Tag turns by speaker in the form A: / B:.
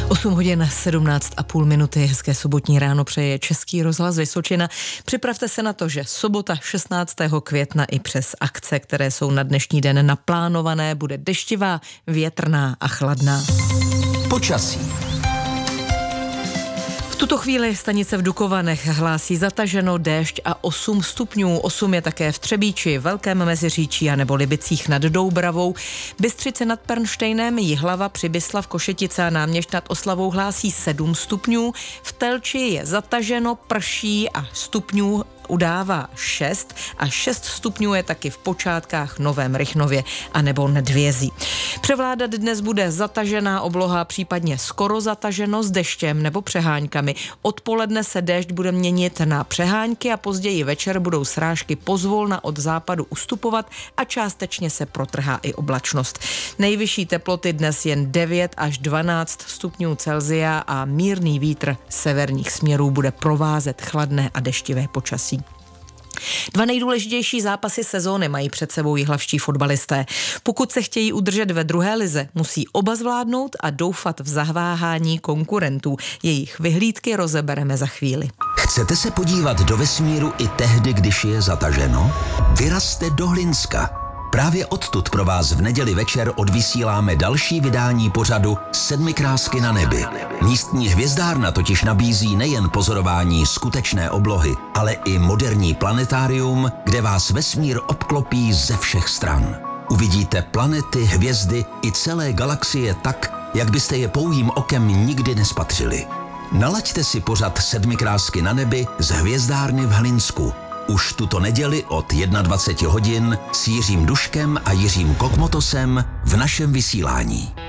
A: 8 hodin 17,5 minuty, hezké sobotní ráno přeje Český rozhlas Vysočina. Připravte se na to, že sobota 16. května i přes akce, které jsou na dnešní den naplánované, bude deštivá, větrná a chladná.
B: Počasí.
A: V tuto chvíli stanice v Dukovanech hlásí zataženo, déšť a 8 stupňů. 8 je také v Třebíči, Velkém Meziříčí a nebo Libicích nad Doubravou. Bystřice nad Pernštejnem, Jihlava, Přibyslav, Košetice a Náměšť nad Oslavou hlásí 7 stupňů. V Telči je zataženo, prší a stupňů udává 6 a 6 stupňů je taky v Počátkách, Novém Rychnově a nebo Nedvězí. Převládat dnes bude zatažená obloha, případně skoro zataženo s deštěm nebo přeháňkami. Odpoledne se déšť bude měnit na přehánky a později večer budou srážky pozvolna od západu ustupovat a částečně se protrhá i oblačnost. Nejvyšší teploty dnes jen 9 až 12 stupňů Celsia a mírný vítr severních směrů bude provázet chladné a deštivé počasí. 2 nejdůležitější zápasy sezóny mají před sebou jihlavští fotbalisté. Pokud se chtějí udržet ve druhé lize, musí oba zvládnout a doufat v zaváhání konkurentů. Jejich vyhlídky rozebereme za chvíli.
B: Chcete se podívat do vesmíru i tehdy, když je zataženo? Vyrazte do Hlinska. Právě odtud pro vás v neděli večer odvysíláme další vydání pořadu Sedmi krásky na nebi. Místní hvězdárna totiž nabízí nejen pozorování skutečné oblohy, ale i moderní planetárium, kde vás vesmír obklopí ze všech stran. Uvidíte planety, hvězdy i celé galaxie tak, jak byste je pouhým okem nikdy nespatřili. Nalaďte si pořad Sedmi krásky na nebi z hvězdárny v Hlinsku. Už tuto neděli od 21 hodin s Jiřím Duškem a Jiřím Kokmotosem v našem vysílání.